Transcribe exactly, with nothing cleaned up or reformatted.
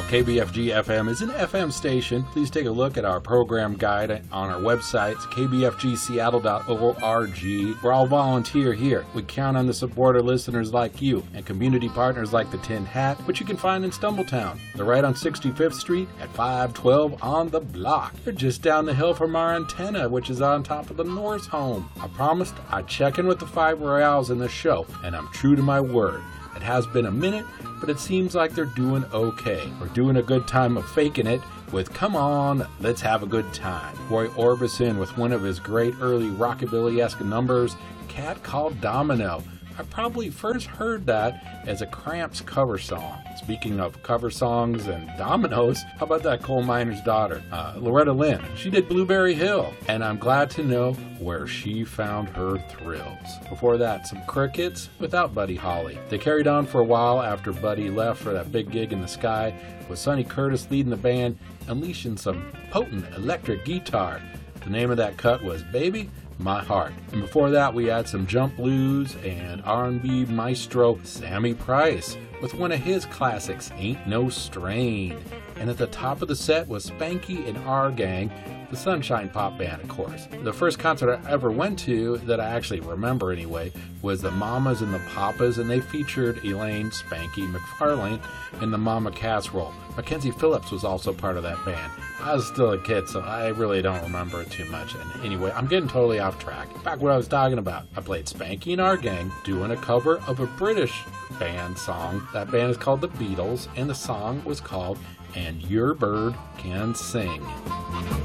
While K B F G F M is an F M station, please take a look at our program guide on our website, k b f g seattle dot org. We're all volunteer here. We count on the support of listeners like you and community partners like the Tin Hat, which you can find in Stumbletown. They're right on sixty-fifth Street at five twelve on the block. They're just down the hill from our antenna, which is on top of the Norris home. I promised I'd check in with the five royales in the show, and I'm true to my word. It has been a minute, but it seems like they're doing okay. We're doing a good time of faking it with Come On, Let's Have a Good Time. Roy Orbison with one of his great early rockabilly-esque numbers, Cat Called Domino. I probably first heard that as a Cramps cover song. Speaking of cover songs and dominoes, how about that coal miner's daughter, uh, Loretta Lynn? She did Blueberry Hill, and I'm glad to know where she found her thrills. Before that, some Crickets without Buddy Holly. They carried on for a while after Buddy left for that big gig in the sky, with Sonny Curtis leading the band, unleashing some potent electric guitar. The name of that cut was Baby My Heart. And before that, we had some jump blues and R and B maestro Sammy Price with one of his classics, Ain't No Strain. And at the top of the set was Spanky and Our Gang, the Sunshine Pop Band, of course. The first concert I ever went to, that I actually remember anyway, was the Mamas and the Papas, and they featured Elaine Spanky McFarlane in the Mama Casserole. Mackenzie Phillips was also part of that band. I was still a kid, so I really don't remember it too much. And anyway, I'm getting totally off track. Back what I was talking about. I played Spanky and Our Gang doing a cover of a British band song. That band is called The Beatles, and the song was called And Your Bird Can Sing.